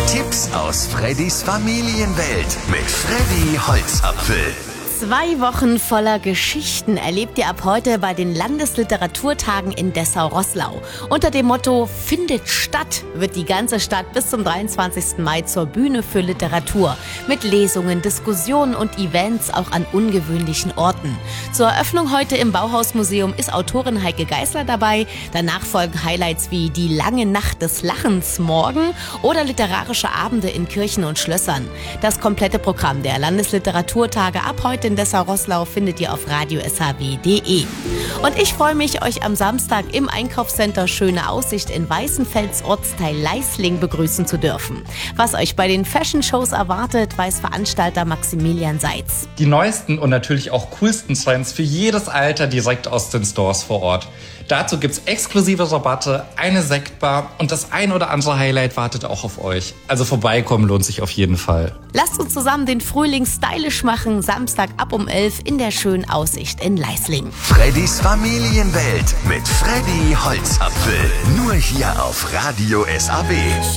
Tipps aus Freddys Familienwelt mit Freddy Holzapfel. 2 Wochen voller Geschichten erlebt ihr ab heute bei den Landesliteraturtagen in Dessau-Roßlau. Unter dem Motto "Findet statt" wird die ganze Stadt bis zum 23. Mai zur Bühne für Literatur. Mit Lesungen, Diskussionen und Events auch an ungewöhnlichen Orten. Zur Eröffnung heute im Bauhausmuseum ist Autorin Heike Geisler dabei. Danach folgen Highlights wie die lange Nacht des Lachens morgen oder literarische Abende in Kirchen und Schlössern. Das komplette Programm der Landesliteraturtage ab heute in Dessau-Roßlau findet ihr auf radio-sw.de. Und ich freue mich, euch am Samstag im Einkaufscenter Schöne Aussicht in Weißenfels Ortsteil Leisling begrüßen zu dürfen. Was euch bei den Fashion-Shows erwartet, weiß Veranstalter Maximilian Seitz. Die neuesten und natürlich auch coolsten Trends für jedes Alter direkt aus den Stores vor Ort. Dazu gibt's exklusive Rabatte, eine Sektbar und das ein oder andere Highlight wartet auch auf euch. Also vorbeikommen lohnt sich auf jeden Fall. Lasst uns zusammen den Frühling stylisch machen. Samstag ab um 11 in der Schönen Aussicht in Leisling. Freddys Familienwelt mit Freddy Holzapfel. Nur hier auf Radio SAW.